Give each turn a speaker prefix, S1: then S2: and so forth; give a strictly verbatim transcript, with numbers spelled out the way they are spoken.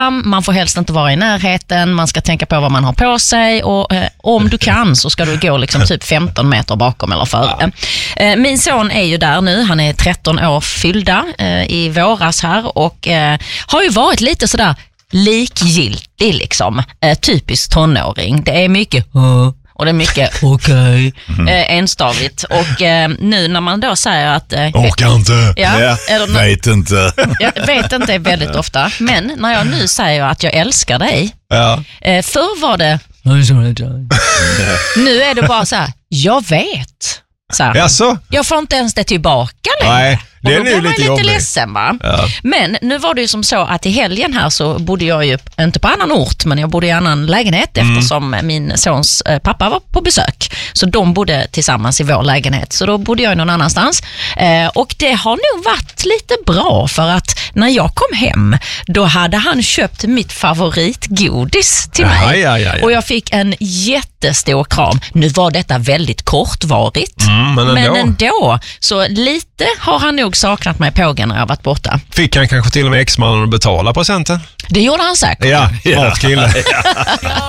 S1: Man får helst inte vara i närheten. Man ska tänka på vad man har på sig. Och eh, om du kan så ska du gå liksom typ femton meter bakom eller före. Eh, min son är ju där nu. Han är tretton år fyllda eh, i våras här. Och eh, har ju varit lite sådär likgiltig liksom. Eh, typisk tonåring. Det är mycket... Uh, Och det är mycket okej, okay, eh, enstavigt. Och eh, nu när man då säger att... Eh,
S2: Orkar inte,
S1: ja,
S2: ja, eller, vet inte.
S1: Jag vet inte väldigt ofta. Men när jag nu säger att jag älskar dig,
S2: ja.
S1: eh, förr var det... Nu är det bara så här, jag vet. Så här,
S2: Jaså?
S1: jag får inte ens det tillbaka längre.
S2: Nej, det är
S1: och då
S2: nu
S1: blev
S2: lite
S1: man lite
S2: jobbigt.
S1: ledsen, va?
S2: Ja.
S1: Men nu var det ju som så att i helgen här så bodde jag ju inte på annan ort, men jag bodde i annan lägenhet mm. eftersom min sons pappa var på besök. Så de bodde tillsammans i vår lägenhet. Så då bodde jag någon annanstans. Eh, och det har nog varit lite bra för att när jag kom hem då hade han köpt mitt favoritgodis till mig.
S2: Ja, ja, ja, ja.
S1: Och jag fick en jättestor kram. Nu var detta väldigt kortvarigt.
S2: Mm, men, ändå.
S1: men ändå. Så lite har han nog saknat mig på när jag varit borta.
S2: Fick han kanske till och med exmannen att betala presenten?
S1: Det gjorde han säkert.
S2: Ja, smart kille.